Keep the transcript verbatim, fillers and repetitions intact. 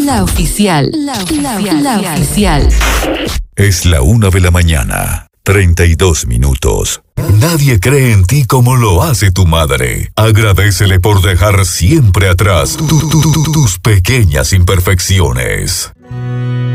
La oficial. La oficial. La oficial. Es la una de la mañana, treinta y dos minutos. Nadie cree en ti como lo hace tu madre. Agradécele por dejar siempre atrás tu, tu, tu, tus pequeñas imperfecciones.